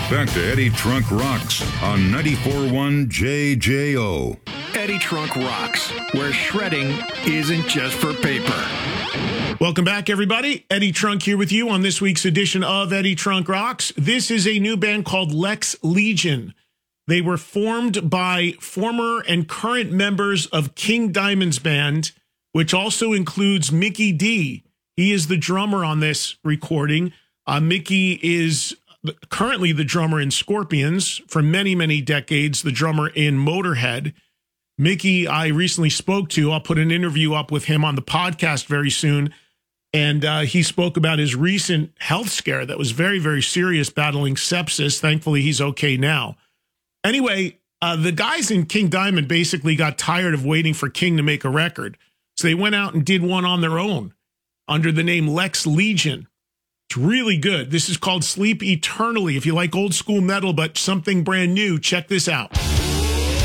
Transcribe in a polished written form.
Back to Eddie Trunk Rocks on 94.1 JJO. Eddie Trunk Rocks, where shredding isn't just for paper. Welcome back, everybody. Eddie Trunk here with you on this week's edition of Eddie Trunk Rocks. This is a new band called Lex Legion. They were formed by former and current members of King Diamond's band, which also includes Mikkey Dee. He is the drummer on this recording. Mikkey is currently the drummer in Scorpions, for many, many decades, the drummer in Motorhead. Mikkey, I recently spoke to. I'll put an interview up with him on the podcast very soon. And he spoke about his recent health scare that was very, very serious, battling sepsis. Thankfully, he's okay now. Anyway, the guys in King Diamond basically got tired of waiting for King to make a record. So they went out and did one on their own under the name Lex Legion. It's really good. This is called Sleep Eternally. If you like old school metal, but something brand new, check this out.